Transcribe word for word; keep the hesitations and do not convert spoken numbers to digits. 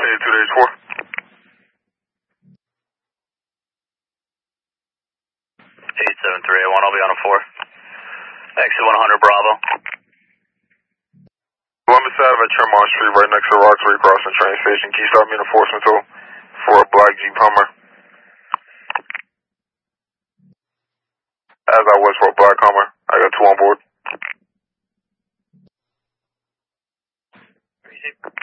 Hey, two days four. eight seven three eight one, I'll be on a four. Exit one hundred Bravo. Columbus Ave at Tremont Street, right next to Roxbury Crossing train station. Can you start me an enforcement tool for a black Jeep Hummer? As I was for a black Hummer. I got two on board.